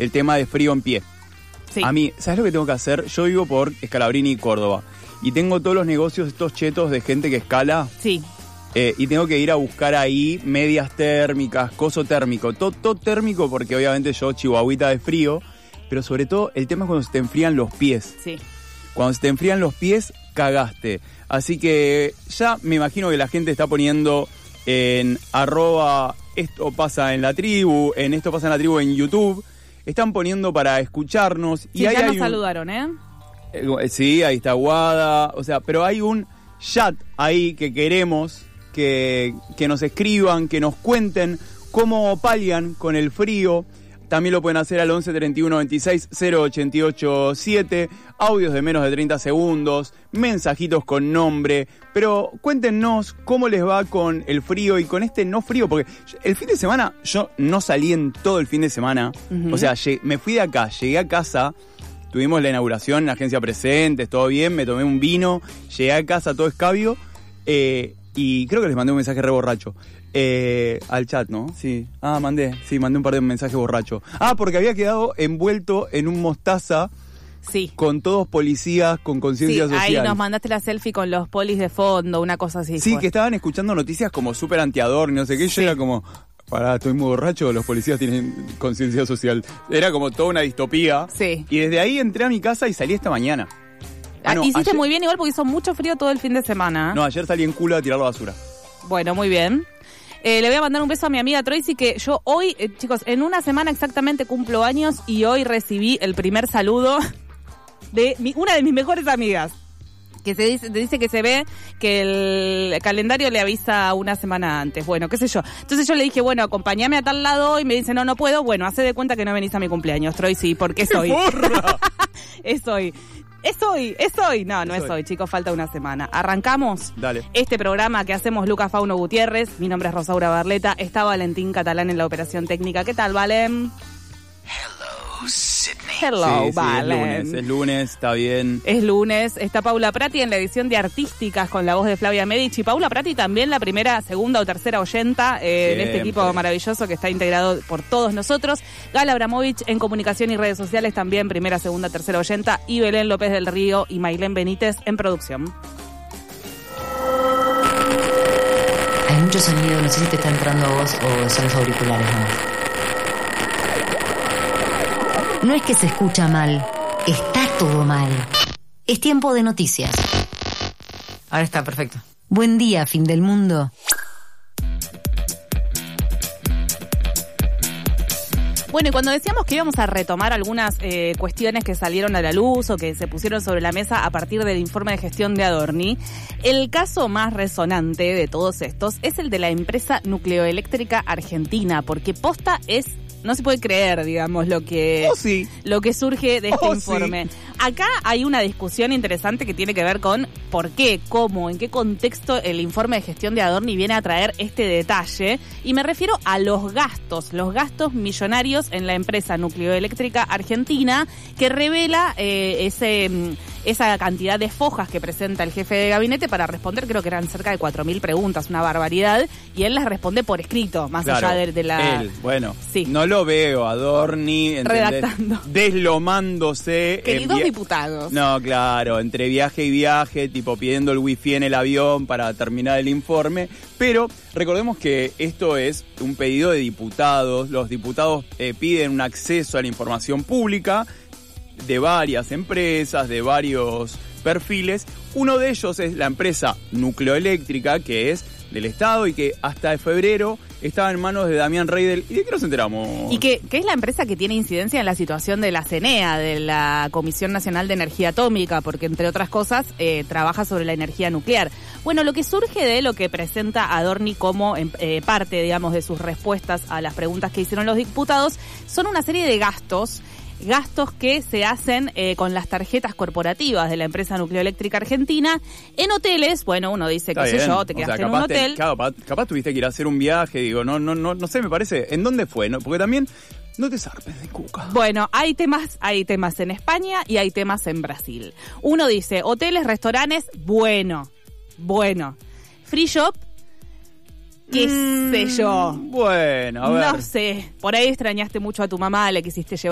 el tema de frío en pie. Sí. A mí, ¿sabes lo que tengo que hacer? Yo vivo por Scalabrini, Córdoba, y tengo todos los negocios estos chetos de gente que escala. Sí. Y tengo que ir a buscar ahí medias térmicas, coso térmico, todo térmico, porque obviamente yo chihuahuita de frío, pero sobre todo el tema es cuando se te enfrían los pies. Sí. Cuando se te enfrían los pies, cagaste. Así que ya me imagino que la gente está poniendo en @ esto pasa en la tribu, en esto pasa en la tribu en YouTube. Están poniendo para escucharnos. Sí, y ahí ya nos hay saludaron, ¿eh? Sí, ahí está Guada. O sea, pero hay un chat ahí que queremos que nos escriban, que nos cuenten cómo palian con el frío. También lo pueden hacer al 11 31 26 088 7, audios de menos de 30 segundos, mensajitos con nombre, pero cuéntenos cómo les va con el frío y con este no frío, porque el fin de semana yo no salí en todo el fin de semana, o sea, me fui de acá, llegué a casa, tuvimos la inauguración en la Agencia Presentes, todo bien, me tomé un vino, llegué a casa todo escabio, y creo que les mandé un mensaje re borracho. Al chat, ¿no? Sí. Mandé un par de mensajes borrachos. Porque había quedado envuelto en un mostaza. Sí. Con todos policías con conciencia social. Ahí nos mandaste la selfie con los polis de fondo, una cosa así. Sí, que estaban escuchando noticias como súper antiador, no sé qué. Yo era como, estoy muy borracho, los policías tienen conciencia social. Era como toda una distopía. Sí. Y desde ahí entré a mi casa y salí esta mañana. Hiciste ayer, muy bien igual porque hizo mucho frío todo el fin de semana. No, ayer salí en culo a tirar la basura. Bueno, muy bien. Le voy a mandar un beso a mi amiga Troisi, que yo hoy, chicos, en una semana exactamente cumplo años y hoy recibí el primer saludo de una de mis mejores amigas. Que dice que se ve que el calendario le avisa una semana antes. Bueno, qué sé yo. Entonces yo le dije, bueno, acompáñame a tal lado y me dice, no puedo. Bueno, hace de cuenta que no venís a mi cumpleaños, Troisi, porque es hoy. Es hoy. Es hoy. No es hoy, chicos, falta una semana. ¿Arrancamos? Dale. Este programa que hacemos Lucas Fauno Gutiérrez. Mi nombre es Rosaura Barleta. Está Valentín Catalán en la operación técnica. ¿Qué tal, Valen? Hello, Sydney. Hello, Sí, Valen. es lunes, está bien. Es lunes. Está Paula Prati en la edición de Artísticas con la voz de Flavia Medici. Paula Prati también la primera, segunda o tercera oyenta de este equipo maravilloso que está integrado por todos nosotros. Gala Abramovich en comunicación y redes sociales también, primera, segunda, tercera oyenta. Y Belén López del Río y Mailén Benítez en producción. Hay mucho sonido, no sé si te está entrando a vos o son los auriculares nomás. No es que se escucha mal, está todo mal. Es tiempo de noticias. Ahora está, perfecto. Buen día, fin del mundo. Bueno, y cuando decíamos que íbamos a retomar algunas cuestiones que salieron a la luz o que se pusieron sobre la mesa a partir del informe de gestión de Adorni, el caso más resonante de todos estos es el de la empresa nucleoeléctrica argentina, porque posta es... No se puede creer, digamos, lo que surge de este informe. Sí. Acá hay una discusión interesante que tiene que ver con por qué, cómo, en qué contexto el informe de gestión de Adorni viene a traer este detalle. Y me refiero a los gastos millonarios en la empresa nucleoeléctrica argentina, que revela esa cantidad de fojas que presenta el jefe de gabinete para responder, creo que eran cerca de 4.000 preguntas, una barbaridad, y él las responde por escrito, más allá de la... Él, bueno, sí. No lo veo, Adorni, redactando, deslomándose. Queridos diputados. No, claro, entre viaje y viaje, tipo pidiendo el wifi en el avión para terminar el informe, pero recordemos que esto es un pedido de diputados, los diputados piden un acceso a la información pública de varias empresas, de varios perfiles. Uno de ellos es la empresa nucleoeléctrica, que es del Estado y que hasta febrero estaba en manos de Damián Reidel. ¿Y de qué nos enteramos? Y que es la empresa que tiene incidencia en la situación de la CNEA, de la Comisión Nacional de Energía Atómica, porque entre otras cosas trabaja sobre la energía nuclear. Bueno, lo que surge de lo que presenta Adorni como parte, digamos, de sus respuestas a las preguntas que hicieron los diputados, son una serie de gastos que se hacen con las tarjetas corporativas de la empresa nucleoeléctrica argentina en hoteles. Bueno, uno dice, qué sé yo, te quedaste en un hotel. Capaz tuviste que ir a hacer un viaje, digo, no sé, me parece. ¿En dónde fue? ¿No? Porque también no te zarpes de cuca. Bueno, hay temas en España y hay temas en Brasil. Uno dice, hoteles, restaurantes, bueno. Free shop, qué sé yo. Bueno, a ver. No sé, por ahí extrañaste mucho a tu mamá, le quisiste llevar